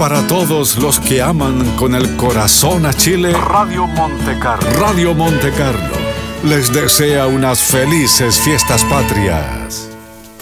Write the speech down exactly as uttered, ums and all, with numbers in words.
para todos los que aman con el corazón a Chile, Radio Monte Carlo. Radio Monte Carlo les desea unas felices fiestas patrias.